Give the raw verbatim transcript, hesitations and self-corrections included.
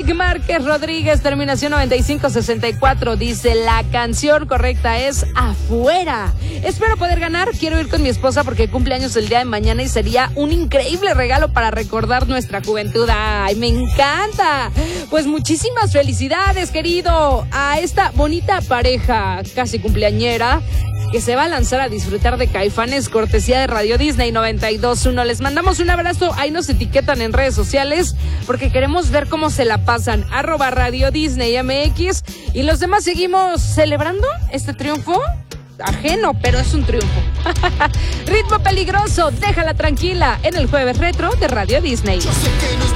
Eric Márquez Rodríguez, terminación noventa y cinco sesenta y cuatro, dice: la canción correcta es Afuera. Espero poder ganar, quiero ir con mi esposa porque cumple años el día de mañana y sería un increíble regalo para recordar nuestra juventud. ¡Ay, me encanta! Pues muchísimas felicidades, querido, a esta bonita pareja casi cumpleañera que se va a lanzar a disfrutar de Caifanes, cortesía de Radio Disney noventa y dos punto uno. Les mandamos un abrazo, ahí nos etiquetan en redes sociales porque queremos ver cómo se la pasan, arroba Radio Disney M X, y los demás seguimos celebrando este triunfo ajeno, pero es un triunfo. Ritmo Peligroso, déjala tranquila, en el Jueves Retro de Radio Disney. Yo sé que no es